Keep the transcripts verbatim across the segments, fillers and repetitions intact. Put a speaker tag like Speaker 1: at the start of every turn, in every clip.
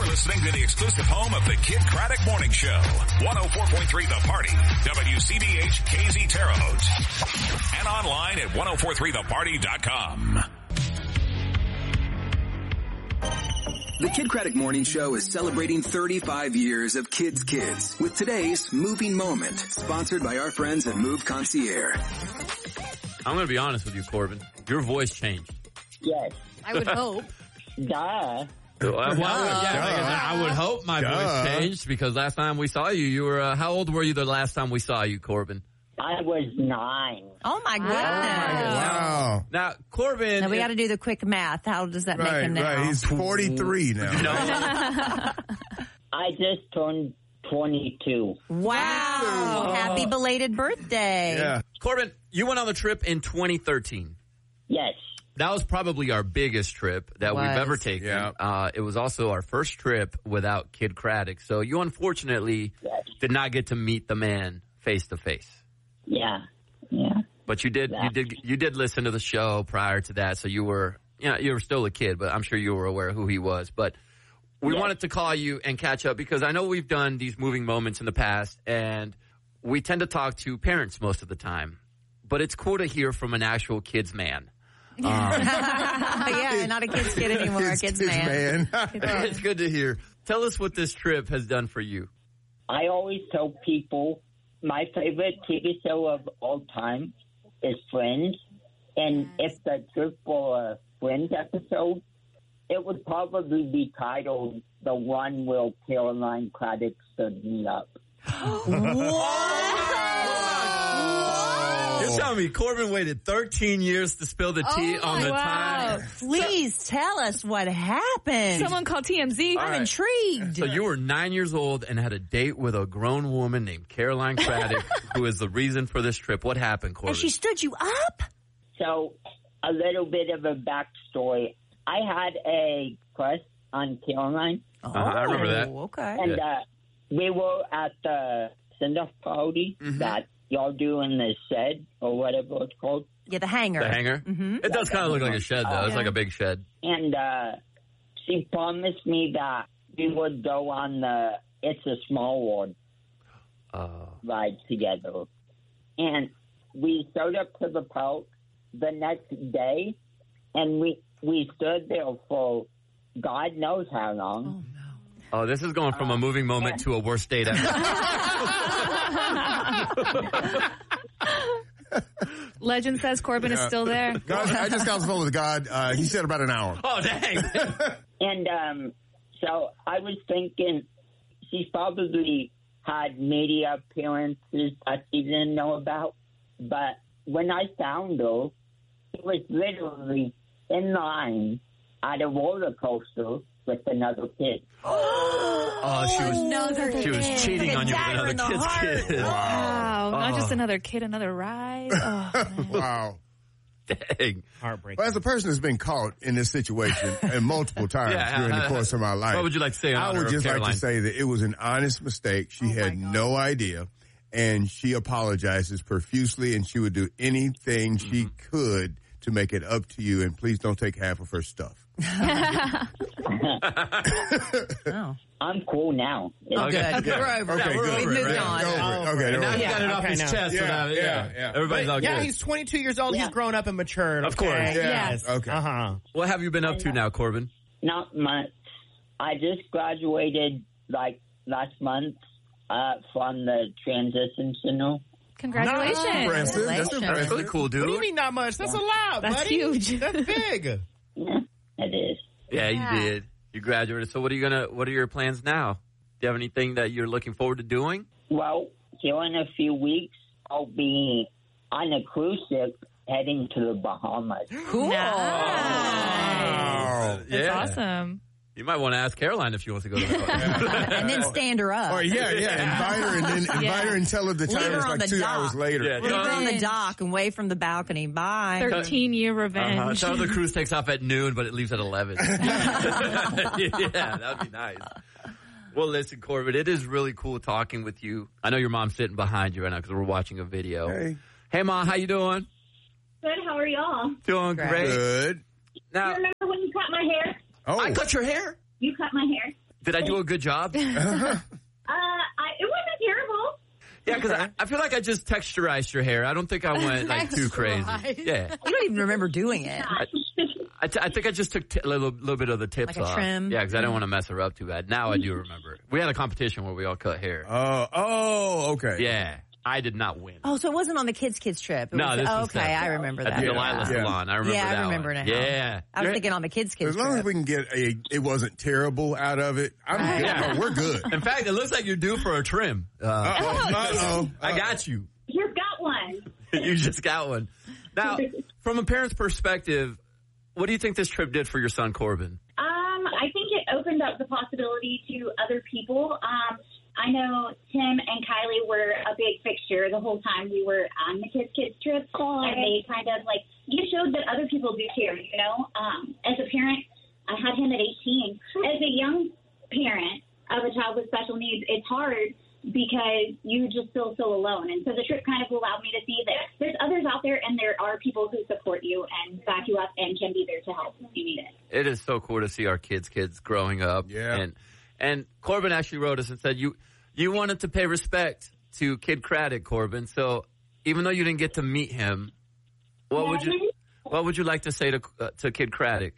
Speaker 1: listening to the exclusive home of the Kid Craddock Morning Show. one oh four point three The Party. W C B H K Z Terre Haute. And online at ten forty-three the party dot com.
Speaker 2: The Kid Craddock Morning Show is celebrating thirty-five years of Kids Kids with today's Moving Moment, sponsored by our friends at Move Concierge.
Speaker 3: I'm going to be honest with you, Corbin. Your voice changed.
Speaker 4: Yes.
Speaker 5: I would hope.
Speaker 4: Duh.
Speaker 3: Uh, well, yeah, I would hope my
Speaker 6: Duh.
Speaker 3: voice changed because last time we saw you, you were, uh, how old were you the last time we saw you, Corbin?
Speaker 4: I was nine.
Speaker 5: Oh, my goodness.
Speaker 6: Wow.
Speaker 3: Now, Corbin.
Speaker 5: Now, we got to do the quick math. How does that
Speaker 6: Right,
Speaker 5: make him now?
Speaker 6: right. He's forty-three now.
Speaker 3: No.
Speaker 4: I just turned twenty-two.
Speaker 5: Wow. Happy belated birthday.
Speaker 6: Yeah.
Speaker 3: Corbin, you went on the trip in twenty thirteen.
Speaker 4: Yes.
Speaker 3: That was probably our biggest trip that
Speaker 5: Was.
Speaker 3: we've ever taken.
Speaker 6: Yeah.
Speaker 3: Uh, it was also our first trip without Kid Craddock. So you unfortunately
Speaker 4: Yes.
Speaker 3: did not get to meet the man face to face.
Speaker 4: Yeah. Yeah.
Speaker 3: But you did, you did, you did listen to the show prior to that. So you were, you know, you were still a kid, but I'm sure you were aware who he was. But we
Speaker 4: Yes.
Speaker 3: wanted to call you and catch up because I know we've done these moving moments in the past and we tend to talk to parents most of the time, but it's cool to hear from an actual kid's man. Um,
Speaker 5: yeah, not a kid's kid anymore, a
Speaker 6: Kids-
Speaker 5: kid's
Speaker 6: kids
Speaker 5: man.
Speaker 6: man.
Speaker 3: it's good to hear. Tell us what this trip has done for you.
Speaker 4: I always tell people my favorite T V show of all time is Friends. And if the trip were a Friends episode, it would probably be titled The One Where Caroline Craddock Stood Me Up.
Speaker 3: You're telling me Corbin waited thirteen years to spill the tea
Speaker 5: Oh,
Speaker 3: on the
Speaker 5: wow.
Speaker 3: time?
Speaker 5: Please tell us what happened.
Speaker 7: Someone called T M Z.
Speaker 3: All
Speaker 5: I'm
Speaker 3: right.
Speaker 5: intrigued.
Speaker 3: So you were nine years old and had a date with a grown woman named Caroline Craddock, who is the reason for this trip. What happened, Corbin?
Speaker 5: And she stood you up?
Speaker 4: So, a little bit of a backstory. I had a crush on Caroline,
Speaker 5: Oh,
Speaker 3: Uh-huh, I remember that.
Speaker 5: Okay.
Speaker 4: and
Speaker 3: Yeah.
Speaker 4: uh, we were at the send-off party that y'all do in the shed, or whatever it's called.
Speaker 5: Yeah, the hanger.
Speaker 3: The hangar?
Speaker 5: Mm-hmm.
Speaker 3: It does kind of look like a shed, though. It's like a big shed.
Speaker 4: And uh, she promised me that we would go on the It's a Small World
Speaker 3: Uh,
Speaker 4: ride together. And we showed up to the park the next day, and we we stood there for God knows how long.
Speaker 3: oh, this is going from a moving moment to a worst date ever.
Speaker 7: Legend says Corbin is still there.
Speaker 6: God, I just got on the phone with God. Uh, he said about an hour.
Speaker 3: Oh, dang.
Speaker 4: And um, so I was thinking she probably had media appearances that she didn't know about. But when I found her, she was literally in line at a roller coaster with another kid.
Speaker 3: Oh, she was,
Speaker 5: Another
Speaker 3: she was
Speaker 5: kid.
Speaker 3: cheating on you with
Speaker 5: Dagger
Speaker 3: another
Speaker 5: in the
Speaker 3: kid's
Speaker 5: heart.
Speaker 3: kid.
Speaker 7: Wow. Not
Speaker 3: Oh.
Speaker 7: just another kid, another ride. Oh, man.
Speaker 6: Wow.
Speaker 3: Dang.
Speaker 8: Heartbreaking.
Speaker 6: Well, as a person that's been caught in this situation and multiple times
Speaker 3: Yeah,
Speaker 6: during
Speaker 3: uh,
Speaker 6: the course of my life,
Speaker 3: What would you like to say in
Speaker 6: I
Speaker 3: honor
Speaker 6: would
Speaker 3: of
Speaker 6: just
Speaker 3: Caroline?
Speaker 6: like to say that it was an honest mistake. She had no idea, and she apologizes profusely, and she would do anything she could to make it up to you. And please don't take half of her stuff.
Speaker 5: Oh.
Speaker 4: I'm cool now.
Speaker 5: Oh,
Speaker 3: Okay.
Speaker 5: good.
Speaker 3: Okay.
Speaker 5: We're over
Speaker 6: Okay,
Speaker 5: it.
Speaker 6: good.
Speaker 5: We've moved
Speaker 3: right?
Speaker 5: on.
Speaker 6: Over it.
Speaker 8: Oh,
Speaker 6: Okay,
Speaker 3: And now
Speaker 6: over
Speaker 3: he
Speaker 6: it.
Speaker 3: got it off
Speaker 8: okay,
Speaker 3: his
Speaker 8: now.
Speaker 3: chest.
Speaker 6: Yeah,
Speaker 3: so now,
Speaker 6: yeah,
Speaker 3: yeah,
Speaker 6: yeah.
Speaker 3: Everybody's all
Speaker 8: yeah,
Speaker 3: good.
Speaker 8: he's twenty-two years old.
Speaker 4: Yeah.
Speaker 8: He's grown up and matured.
Speaker 3: Of course.
Speaker 8: okay?
Speaker 6: Yeah.
Speaker 8: Yes.
Speaker 6: Okay.
Speaker 8: Uh-huh.
Speaker 3: What have you been up to now, Corbin?
Speaker 4: Not much. I just graduated like last month uh, from the transition center.
Speaker 7: Congratulations.
Speaker 6: Impressive. That's
Speaker 5: Congratulations.
Speaker 3: That's
Speaker 6: impressive.
Speaker 3: really cool, dude.
Speaker 8: What do you mean not much? That's a lot,
Speaker 7: That's
Speaker 8: buddy.
Speaker 7: huge.
Speaker 8: That's big.
Speaker 4: Yeah, it is.
Speaker 3: Yeah,
Speaker 5: Yeah.
Speaker 3: you did. You graduated. So what are you gonna? What are your plans now? Do you have anything that you're looking forward to doing?
Speaker 4: Well, here in a few weeks, I'll be on a cruise ship heading to the Bahamas.
Speaker 5: Cool.
Speaker 7: Nice.
Speaker 6: Wow.
Speaker 7: That's awesome.
Speaker 3: You might want to ask Caroline if she wants to go to the
Speaker 5: And then stand her up.
Speaker 6: Oh, yeah, yeah. Invite her and then invite
Speaker 7: Yeah.
Speaker 6: her and tell her the
Speaker 5: Leave
Speaker 6: time
Speaker 5: her
Speaker 6: is
Speaker 5: on
Speaker 6: like
Speaker 5: the
Speaker 6: two
Speaker 5: dock.
Speaker 6: hours later.
Speaker 3: Yeah.
Speaker 5: Leave her on the
Speaker 7: Revenge.
Speaker 5: dock and wave from the balcony. Bye.
Speaker 7: thirteen year revenge.
Speaker 3: Uh-huh. Tell her the cruise takes off at noon, but it leaves at eleven. Yeah, that'd be nice. Well, listen, Corbin, it is really cool talking with you. I know your mom's sitting behind you right now because we're watching a video.
Speaker 6: Hey.
Speaker 3: Hey, Mom, how you doing?
Speaker 9: Good. How are y'all?
Speaker 3: Doing great.
Speaker 6: Good.
Speaker 3: Now,
Speaker 9: You remember when you cut my hair?
Speaker 6: Oh,
Speaker 3: I cut your hair.
Speaker 9: You cut my hair.
Speaker 3: Did I do a good job?
Speaker 9: Uh, I, it wasn't terrible.
Speaker 3: Yeah, because I, I feel like I just texturized your hair. I don't think I went like too crazy. Yeah,
Speaker 5: You don't even remember doing it.
Speaker 3: I, I, t- I think I just took t- a little, little bit of the tips
Speaker 5: Like a
Speaker 3: off.
Speaker 5: trim?
Speaker 3: Yeah, because I didn't want to mess her up too bad. Now I do remember. We had a competition where we all cut hair.
Speaker 6: Oh, oh, okay.
Speaker 3: Yeah, I did not win.
Speaker 5: Oh, so it wasn't on the kids' kids trip. It
Speaker 3: No,
Speaker 5: was,
Speaker 3: this
Speaker 5: oh,
Speaker 3: was
Speaker 5: okay,
Speaker 3: separate.
Speaker 5: I remember
Speaker 3: At
Speaker 5: that.
Speaker 3: the Delilah
Speaker 6: Yeah.
Speaker 3: Salon. I remember
Speaker 5: Yeah, I
Speaker 3: that
Speaker 5: remember
Speaker 3: one.
Speaker 5: now.
Speaker 3: Yeah.
Speaker 5: I was thinking on the kids' kids
Speaker 6: As long
Speaker 5: trip.
Speaker 6: as we can get a, it wasn't terrible out of it, I'm
Speaker 5: Right.
Speaker 6: good.
Speaker 3: Yeah.
Speaker 6: Oh, we're good.
Speaker 3: In fact, it looks like you're due for a trim. Uh,
Speaker 6: Uh-oh. Uh-oh.
Speaker 3: I got you.
Speaker 9: You've got one.
Speaker 3: You just got one. Now, from a parent's perspective, what do you think this trip did for your son, Corbin?
Speaker 9: Um, I think it opened up the possibility to other people. Um, I know Tim and Kylie were a big fixture the whole time we were on the Kids Kids trip, and they kind of like you showed that other people do care. You know, um, as a parent, I had him at eighteen. As a young parent of a child with special needs, it's hard because you just feel so alone. And so the trip kind of allowed me to see that there's others out there and there are people who support you and back you up and can be there to help if you need it.
Speaker 3: It is so cool to see our kids' kids growing up.
Speaker 6: Yeah.
Speaker 3: And and Corbin actually wrote us and said you you wanted to pay respect to Kid Craddock, Corbin. So even though you didn't get to meet him, what would you what would you like to say to uh, to Kid Craddock?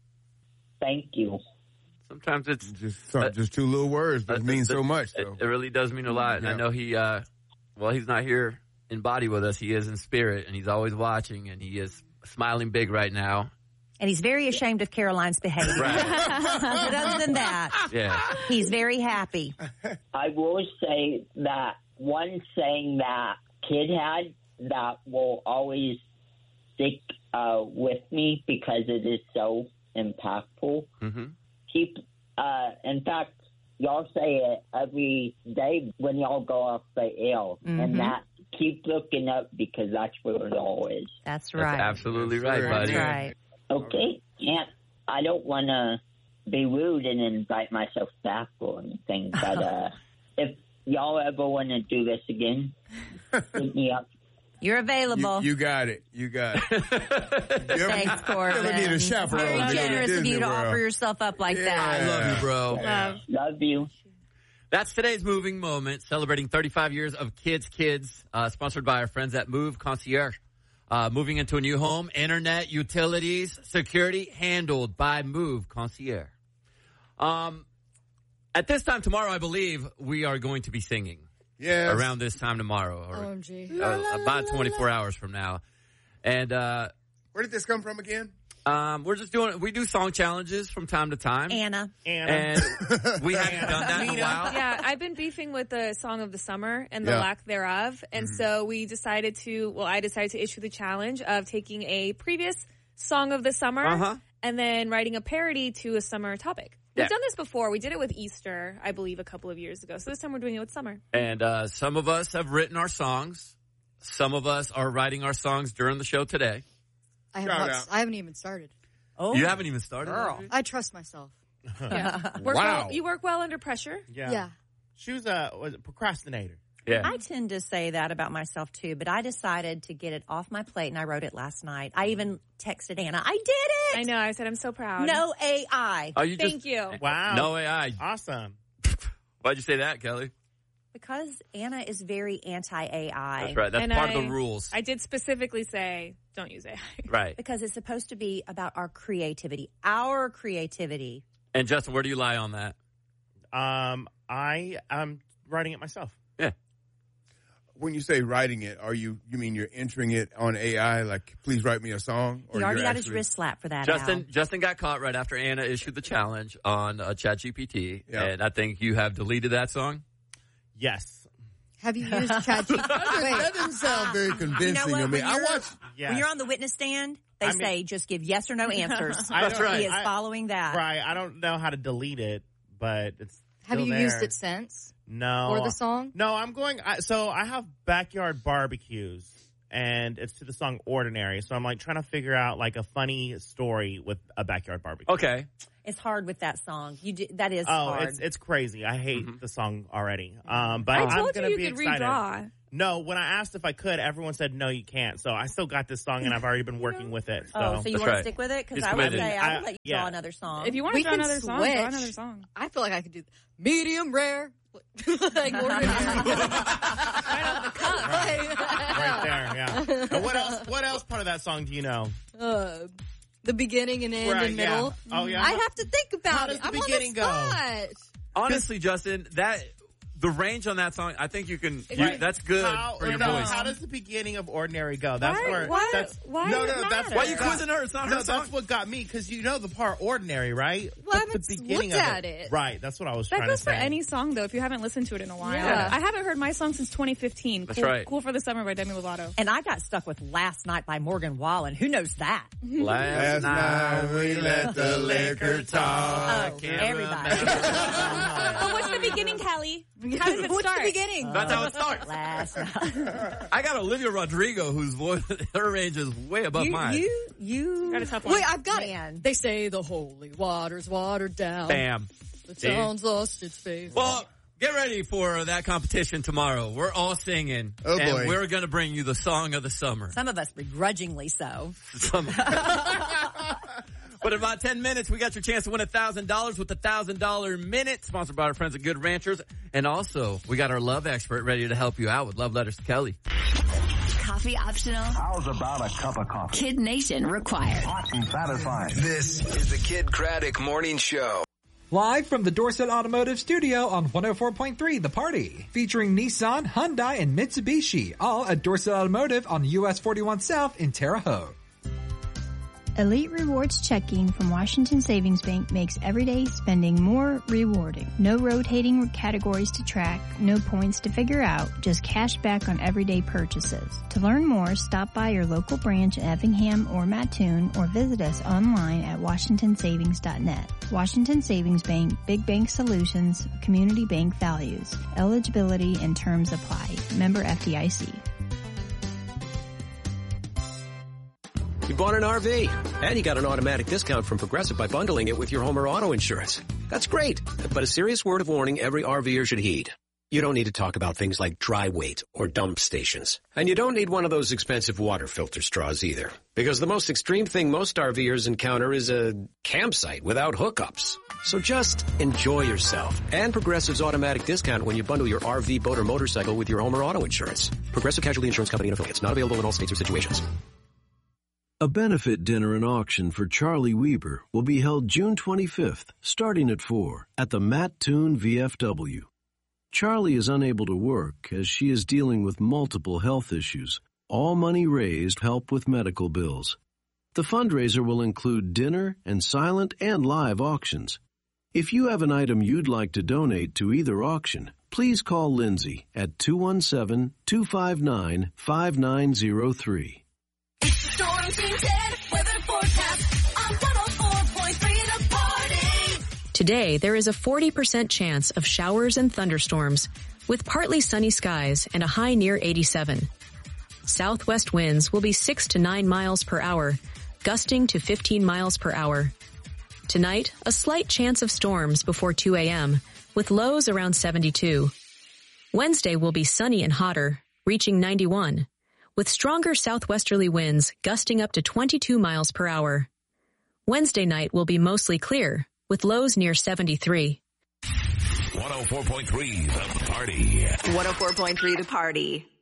Speaker 4: Thank you.
Speaker 3: Sometimes it's
Speaker 6: Just, some, just two little words, but
Speaker 3: uh,
Speaker 6: it means
Speaker 3: it-
Speaker 6: so much.
Speaker 3: It,
Speaker 6: So.
Speaker 3: it really does mean a lot. And I
Speaker 6: Yeah.
Speaker 3: know he, uh, well, he's not here in body with us. He is in spirit, and he's always watching, and he is smiling big right now.
Speaker 5: And he's very ashamed of Caroline's behavior.
Speaker 3: Right.
Speaker 5: But other than that,
Speaker 3: Yeah.
Speaker 5: he's very happy.
Speaker 4: I will say that one saying that kid had that will always stick uh, with me because it is so impactful.
Speaker 3: Mm-hmm.
Speaker 4: Keep, uh, in fact, y'all say it every day when y'all go off the air,
Speaker 5: Mhm.
Speaker 4: and that keep looking up because that's where it all is.
Speaker 5: That's right.
Speaker 3: That's absolutely
Speaker 6: Yes,
Speaker 3: right,
Speaker 6: sir.
Speaker 5: That's
Speaker 3: buddy.
Speaker 5: right.
Speaker 4: Okay, and I don't want to be rude and invite myself back or anything, but uh, if y'all ever want to do this again, hit me up.
Speaker 5: You're available.
Speaker 6: You, you got it. You got it. You ever,
Speaker 5: Thanks, Corbin.
Speaker 6: you ever need a
Speaker 5: It's
Speaker 6: chaperone?
Speaker 5: very
Speaker 6: to go to
Speaker 5: generous of
Speaker 6: Disney
Speaker 5: you to
Speaker 6: World?
Speaker 5: offer yourself up like
Speaker 6: Yeah.
Speaker 5: that.
Speaker 3: I love you, bro.
Speaker 7: Love.
Speaker 4: Love you.
Speaker 3: That's today's Moving Moment, celebrating thirty-five years of Kids Kids, uh, sponsored by our friends at Move Concierge. Uh, moving into a new home, internet, utilities, security handled by Move Concierge. Um, at this time tomorrow, I believe we are going to be singing
Speaker 6: Yes.
Speaker 3: around this time tomorrow, or
Speaker 10: O M G.
Speaker 3: uh, about twenty-four hours from now. And uh,
Speaker 6: Where did this come from again?
Speaker 3: um, we're just doing, we do song challenges from time to time.
Speaker 5: Anna.
Speaker 3: And we haven't done that in a while.
Speaker 7: Yeah, I've been beefing with the song of the summer and the
Speaker 6: Yeah.
Speaker 7: lack thereof. And so we decided to, well, I decided to issue the challenge of taking a previous song of the summer
Speaker 3: Uh-huh.
Speaker 7: and then writing a parody to a summer topic. We've
Speaker 3: Yeah.
Speaker 7: done this before. We did it with Easter, I believe, a couple of years ago. So this time we're doing it with summer.
Speaker 3: And uh, some of us have written our songs. Some of us are writing our songs during the show today.
Speaker 10: I, have
Speaker 6: Shout
Speaker 10: not,
Speaker 6: out.
Speaker 10: I haven't even started.
Speaker 5: Oh,
Speaker 3: You haven't even started.
Speaker 5: girl.
Speaker 3: Audrey?
Speaker 10: I trust myself.
Speaker 7: Yeah. Work
Speaker 6: Wow.
Speaker 7: well, you work well under pressure.
Speaker 8: Yeah.
Speaker 10: Yeah.
Speaker 8: She was a, was a procrastinator.
Speaker 3: Yeah.
Speaker 5: I tend to say that about myself too, but I decided to get it off my plate and I wrote it last night. I even texted Anna. I did it.
Speaker 7: I know. I said I'm so proud.
Speaker 5: No A I.
Speaker 3: Oh, you
Speaker 7: Thank
Speaker 3: just,
Speaker 7: you.
Speaker 8: Wow.
Speaker 3: No A I.
Speaker 8: Awesome.
Speaker 3: Why'd you say that, Kelly?
Speaker 5: Because Anna is very anti-A I.
Speaker 3: That's right. That's
Speaker 7: And
Speaker 3: part
Speaker 7: I-
Speaker 3: of the rules.
Speaker 7: I did specifically say don't use A I.
Speaker 3: right.
Speaker 5: Because it's supposed to be about our creativity. Our creativity.
Speaker 3: And Justin, where do you lie on that?
Speaker 8: Um, I am writing it myself.
Speaker 3: Yeah.
Speaker 6: When you say writing it, are you you mean you're entering it on A I? Like, please write me a song.
Speaker 5: He already
Speaker 6: you're
Speaker 5: got his
Speaker 6: actually-
Speaker 5: wrist slapped for that.
Speaker 3: Justin
Speaker 5: Al.
Speaker 3: Justin got caught right after Anna issued the challenge on uh, ChatGPT.
Speaker 6: Yeah.
Speaker 3: And I think you have deleted that song.
Speaker 8: Yes.
Speaker 10: Have you used ChatGPT? Wait,
Speaker 6: That didn't sound very convincing
Speaker 5: what?
Speaker 6: to me.
Speaker 5: When
Speaker 6: I
Speaker 5: you're-
Speaker 6: watched.
Speaker 8: Yes.
Speaker 5: When you're on the witness stand, they
Speaker 8: I mean-
Speaker 5: say just give yes or no answers.
Speaker 8: I
Speaker 3: That's
Speaker 8: don't-
Speaker 3: right.
Speaker 5: He is
Speaker 8: I-
Speaker 5: following that.
Speaker 8: Right. I don't know how to delete it, but it's
Speaker 10: have
Speaker 8: still
Speaker 10: you
Speaker 8: there.
Speaker 10: used it since?
Speaker 8: No.
Speaker 10: Or the song?
Speaker 8: No, I'm going. I, so I have backyard barbecues, and it's to the song "Ordinary." So I'm like trying to figure out like a funny story with a backyard barbecue.
Speaker 3: Okay.
Speaker 5: It's hard with that song. You do, that is
Speaker 8: Oh,
Speaker 5: hard.
Speaker 8: it's it's crazy. I hate
Speaker 3: Mhm.
Speaker 8: the song already. Um, but
Speaker 7: I
Speaker 8: I'm
Speaker 7: told
Speaker 8: gonna
Speaker 7: you you
Speaker 8: be
Speaker 7: could
Speaker 8: excited.
Speaker 7: redraw.
Speaker 8: No, when I asked if I could, everyone said, no, you can't. So I still got this song, and I've already been working with it. So.
Speaker 5: Oh, so you want
Speaker 3: right.
Speaker 5: to stick with it? Because
Speaker 3: He's
Speaker 5: I would
Speaker 3: committed.
Speaker 5: say I would
Speaker 8: I-
Speaker 5: let you
Speaker 8: yeah.
Speaker 5: draw another song.
Speaker 7: If you want
Speaker 10: We
Speaker 7: to draw
Speaker 10: can
Speaker 7: another song,
Speaker 10: switch.
Speaker 7: draw another song.
Speaker 10: I feel like I could do medium rare. Like ordinary.
Speaker 7: Right off the cuff.
Speaker 8: Right there, yeah. And what else? What else part of that song do you know?
Speaker 10: Uh, the beginning and end
Speaker 8: Right,
Speaker 10: and middle.
Speaker 8: yeah. Oh, yeah?
Speaker 10: I have to think about
Speaker 8: How does
Speaker 10: it.
Speaker 8: the
Speaker 10: I'm
Speaker 8: beginning
Speaker 10: on
Speaker 8: go?
Speaker 10: the spot.
Speaker 3: Honestly, Justin, that the range on that song, I think you can. You,
Speaker 8: Right.
Speaker 3: that's good
Speaker 8: How,
Speaker 3: for your
Speaker 8: no,
Speaker 3: voice.
Speaker 8: How does the beginning of Ordinary go? That's
Speaker 7: Why-
Speaker 8: where.
Speaker 7: why-
Speaker 8: that's,
Speaker 7: why
Speaker 8: no,
Speaker 7: does
Speaker 8: no,
Speaker 7: it
Speaker 8: that's
Speaker 7: matter?
Speaker 3: Why are you quizzing her? It's not
Speaker 8: No,
Speaker 3: her song.
Speaker 8: that's what got me because you know the part Ordinary, right?
Speaker 10: Well, I
Speaker 8: But
Speaker 10: haven't
Speaker 8: the beginning
Speaker 10: looked
Speaker 8: of
Speaker 10: at it.
Speaker 8: Right, that's what I was
Speaker 7: That
Speaker 8: trying
Speaker 7: goes
Speaker 8: to
Speaker 7: for
Speaker 8: say.
Speaker 7: any song, though, if you haven't listened to it in a while.
Speaker 5: Yeah.
Speaker 7: I haven't heard my song since twenty fifteen.
Speaker 3: That's
Speaker 7: cool,
Speaker 3: right.
Speaker 7: Cool for the Summer by Demi Lovato.
Speaker 5: And I got stuck with Last Night by Morgan Wallen. Who knows that?
Speaker 3: Last
Speaker 6: Last night we let the liquor talk.
Speaker 5: Oh,
Speaker 3: can't
Speaker 5: everybody.
Speaker 7: But what's the beginning, Kelly? How does it
Speaker 10: What's
Speaker 7: start?
Speaker 10: the beginning?
Speaker 3: That's how it starts.
Speaker 5: Last night.
Speaker 3: I got Olivia Rodrigo, whose voice, her range is way above
Speaker 5: You,
Speaker 3: mine.
Speaker 5: you, you.
Speaker 7: Got a tough one.
Speaker 10: Wait, I've got
Speaker 5: Man.
Speaker 10: it. They say the holy water's watered down.
Speaker 3: Bam.
Speaker 10: The town's lost its faith.
Speaker 3: Well, get ready for that competition tomorrow. We're all singing,
Speaker 6: Oh,
Speaker 3: and
Speaker 6: boy.
Speaker 3: we're going to bring you the song of the summer.
Speaker 5: Some of us begrudgingly so.
Speaker 3: Some- But in about ten minutes, we got your chance to win one thousand dollars with the one thousand dollars Minute, sponsored by our friends at Good Ranchers. And also, we got our love expert ready to help you out with Love Letters to Kelly.
Speaker 11: Coffee optional.
Speaker 12: How's about a cup of coffee?
Speaker 11: Kid Nation required.
Speaker 12: Hot and satisfying.
Speaker 2: This is the Kid Craddock Morning Show.
Speaker 13: Live from the Dorset Automotive Studio on one oh four point three The Party. Featuring Nissan, Hyundai, and Mitsubishi. All at Dorset Automotive on U S forty-one South in Terre Haute.
Speaker 14: Elite Rewards checking from Washington Savings Bank makes everyday spending more rewarding. No rotating categories to track, no points to figure out, just cash back on everyday purchases. To learn more, stop by your local branch in Effingham or Mattoon or visit us online at washington savings dot net. Washington Savings Bank, Big Bank Solutions, Community Bank Values. Eligibility and terms apply. Member F D I C.
Speaker 15: You bought an R V, and you got an automatic discount from Progressive by bundling it with your home or auto insurance. That's great, but a serious word of warning every RVer should heed. You don't need to talk about things like dry weight or dump stations. And you don't need one of those expensive water filter straws either. Because the most extreme thing most RVers encounter is a campsite without hookups. So just enjoy yourself and Progressive's automatic discount when you bundle your R V, boat, or motorcycle with your home or auto insurance. Progressive Casualty Insurance Company and Affiliates. Not available in all states or situations.
Speaker 16: A benefit dinner and auction for Charlie Weber will be held June twenty-fifth, starting at four, at the Mattoon V F W. Charlie is unable to work as she is dealing with multiple health issues. All money raised help with medical bills. The fundraiser will include dinner and silent and live auctions. If you have an item you'd like to donate to either auction, please call Lindsay at two one seven, two five nine, five nine zero three.
Speaker 11: Storm Team ten weather forecast on one oh four point three The Party.
Speaker 17: Today, there is a forty percent chance of showers and thunderstorms with partly sunny skies and a high near eighty-seven. Southwest winds will be six to nine miles per hour, gusting to fifteen miles per hour. Tonight, a slight chance of storms before two a.m., with lows around seventy-two. Wednesday will be sunny and hotter, reaching ninety-one, with stronger southwesterly winds gusting up to twenty-two miles per hour. Wednesday night will be mostly clear, with lows near seventy-three.
Speaker 1: one oh four point three The Party.
Speaker 18: one oh four point three The Party.